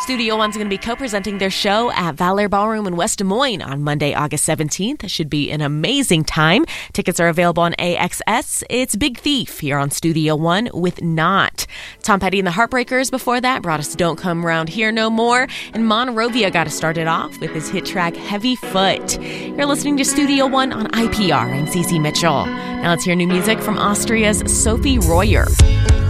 Studio One's going to be co-presenting their show at Valor Ballroom in West Des Moines on Monday, August 17th. It should be an amazing time. Tickets are available on AXS. It's Big Thief here on Studio One with Not. Tom Petty and the Heartbreakers before that brought us Don't Come Round Here No More. And Monrovia got us started off with his hit track Heavy Foot. You're listening to Studio One on IPR. I'm Cece Mitchell. Now let's hear new music from Austria's Sophie Royer.